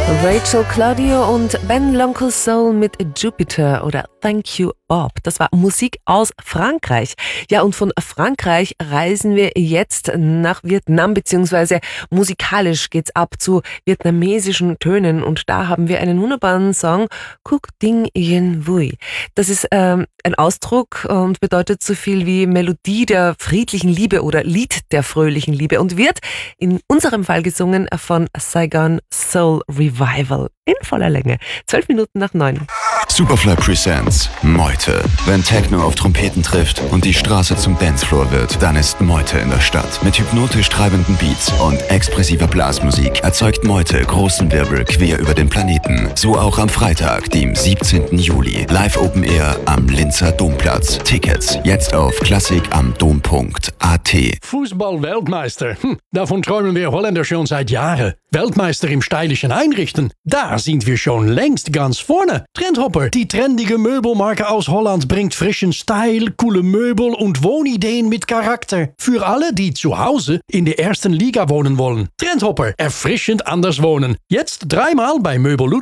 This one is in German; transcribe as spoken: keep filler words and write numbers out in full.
Rachel Claudio und Ben l'Oncle Soul mit Jupiter oder Thank You Bob. Das war Musik aus Frankreich. Ja, und von Frankreich reisen wir jetzt nach Vietnam, beziehungsweise musikalisch geht's ab zu vietnamesischen Tönen. Und da haben wir einen wunderbaren Song, Cuc Dinh Yen Vui. Das ist ähm, ein Ausdruck und bedeutet so viel wie Melodie der friedlichen Liebe oder Lied der fröhlichen Liebe und wird in unserem Fall gesungen von Saigon Soul Revival in voller Länge. Zwölf Minuten nach neun. Superfly Presents Meute. Wenn Techno auf Trompeten trifft und die Straße zum Dancefloor wird, dann ist Meute in der Stadt. Mit hypnotisch treibenden Beats und expressiver Blasmusik erzeugt Meute großen Wirbel quer über den Planeten. So auch am Freitag, dem siebzehnten Juli. Live Open Air am Linzer Domplatz. Tickets jetzt auf klassikamdom punkt a t. Fußball-Weltmeister. Hm, davon träumen wir Holländer schon seit Jahren. Weltmeister im stylischen Einrichten. Da sind wir schon längst ganz vorne. Trendhopper, die trendige Möbelmarke aus Holland, bringt frischen Style, coole Möbel und Wohnideen mit Charakter. Für alle, die zu Hause in der ersten Liga wohnen wollen. Trendhopper, erfrischend anders wohnen. Jetzt dreimal bei Möbel